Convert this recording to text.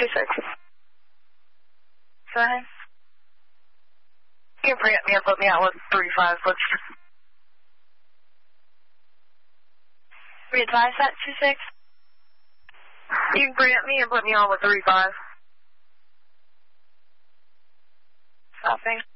26. Sorry? You can bring me and put me out with 35. Let's Readvise that 26. You can bring me and put me on with 35. Stopping.